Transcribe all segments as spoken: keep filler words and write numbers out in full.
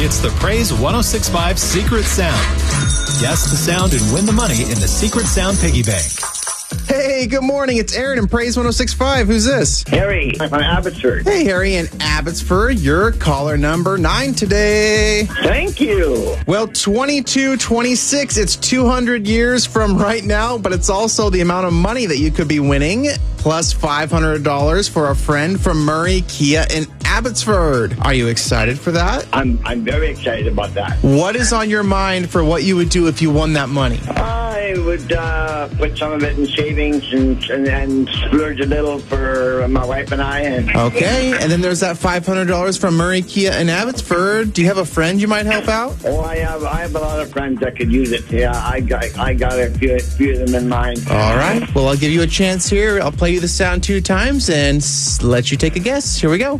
It's the Praise one oh six point five Secret Sound. Guess the sound and win the money in the Secret Sound Piggy Bank. Hey, good morning. It's Aaron in Praise one oh six point five. Who's this? Harry, I'm from Abbotsford. Hey, Harry in Abbotsford. You're caller number nine today. Thank you. Well, twenty-two twenty-six, it's two hundred years from right now, but it's also the amount of money that you could be winning, plus five hundred dollars for a friend from Murray Kia in Abbotsford. Are you excited for that? I'm I'm very excited about that. What is on your mind for what you would do if you won that money? I would uh, put some of it in savings and, and, and splurge a little for my wife and I. And Okay, and then there's that five hundred dollars from Murray Kia in Abbotsford. Do you have a friend you might help out? Oh, I have I have a lot of friends that could use it. Yeah, I got I got a few, few of them in mind. All right. Well, I'll give you a chance here. I'll play you the sound two times and s- let you take a guess. Here we go.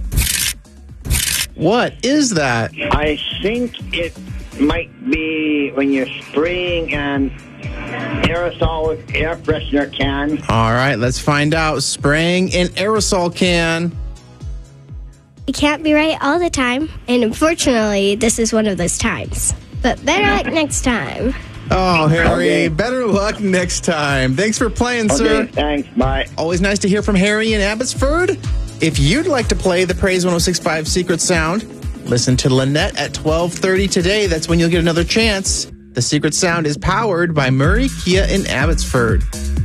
What is that? I think it might be when you're spraying an aerosol air freshener can. All right, let's find out. Spraying an aerosol can. You can't be right all the time, and unfortunately, this is one of those times. But better luck next time. Oh, Harry, Okay. better luck next time. Thanks for playing, sir. Okay, thanks. Bye. Always nice to hear from Harry in Abbotsford. If you'd like to play the Praise one oh six point five Secret Sound, listen to Lynette at twelve thirty today. That's when you'll get another chance. The Secret Sound is powered by Murray Kia in Abbotsford.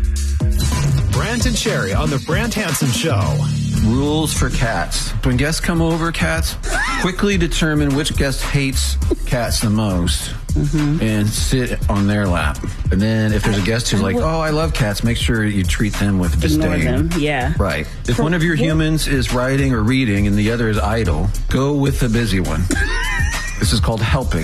Brant and Sherry on the Brant Hansen Show. Rules for cats. When guests come over, cats, quickly determine which guest hates cats the most mm-hmm. and sit on their lap. And then if there's a guest who's like, oh, I love cats, make sure you treat them with Ignore disdain. them, yeah. Right. If one of your humans is writing or reading and the other is idle, go with the busy one. This is called helping.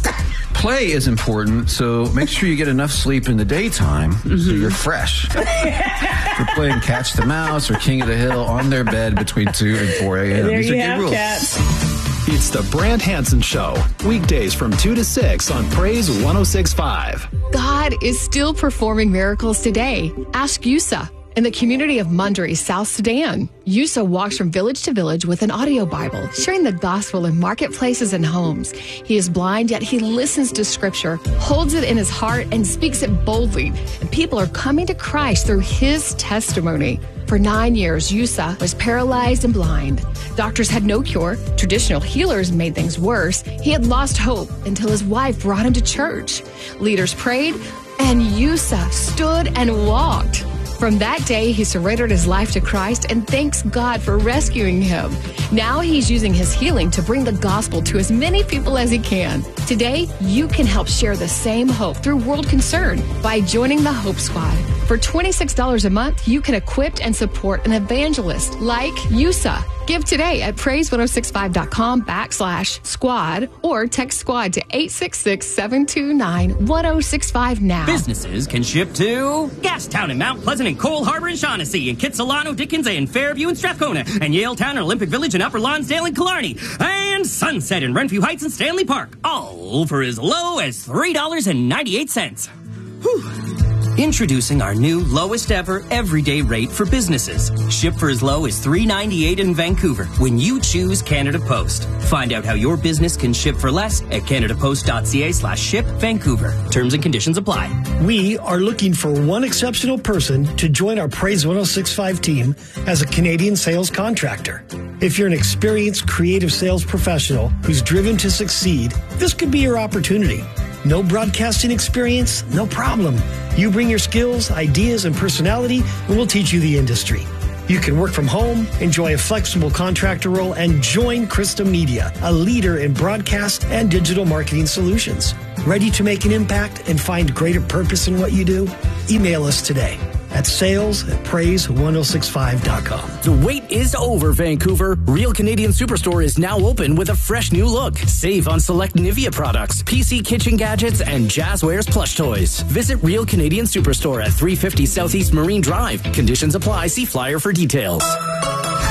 Play is important, so make sure you get enough sleep in the daytime mm-hmm. so you're fresh. You're playing Catch the Mouse or King of the Hill on their bed between two and four a.m. There These you are have good rules. cats. It's the Brant Hansen Show. Weekdays from two to six on Praise one oh six point five. God is still performing miracles today. Ask Yusa. In the community of Mundry, South Sudan, Yusa walks from village to village with an audio Bible, sharing the gospel in marketplaces and homes. He is blind, yet he listens to scripture, holds it in his heart, and speaks it boldly. And people are coming to Christ through his testimony. For nine years, Yusa was paralyzed and blind. Doctors had no cure. Traditional healers made things worse. He had lost hope until his wife brought him to church. Leaders prayed, and Yusa stood and walked. From that day, he surrendered his life to Christ and thanks God for rescuing him. Now he's using his healing to bring the gospel to as many people as he can. Today, you can help share the same hope through World Concern by joining the Hope Squad. For twenty-six dollars a month, you can equip and support an evangelist like Yusa. Give today at praise ten sixty-five dot com backslash squad or text squad to eight six six, seven two nine, one oh six five now. Businesses can ship to Gastown and Mount Pleasant and Cole Harbor and Shaughnessy and Kitsilano, Dickens and Fairview and Strathcona and Yaletown and Olympic Village and Upper Lonsdale and Killarney and Sunset and Renfrew Heights and Stanley Park, all for as low as three dollars and ninety-eight cents. Whew. Introducing our new lowest ever everyday rate for businesses. Ship for as low as three dollars and ninety-eight cents in Vancouver when you choose Canada Post. Find out how your business can ship for less at canadapost.ca slash ship Vancouver. Terms and conditions apply. We are looking for one exceptional person to join our Praise one oh six point five team as a Canadian sales contractor. If you're an experienced creative sales professional who's driven to succeed, this could be your opportunity. No broadcasting experience? No problem. You bring your skills, ideas, and personality, and we'll teach you the industry. You can work from home, enjoy a flexible contractor role, and join Krista Media, a leader in broadcast and digital marketing solutions. Ready to make an impact and find greater purpose in what you do? Email us today at sales at praise ten sixty-five dot com. The wait is over, Vancouver. Real Canadian Superstore is now open with a fresh new look. Save on select Nivea products, P C kitchen gadgets, and Jazzwares plush toys. Visit Real Canadian Superstore at three fifty Southeast Marine Drive. Conditions apply. See flyer for details.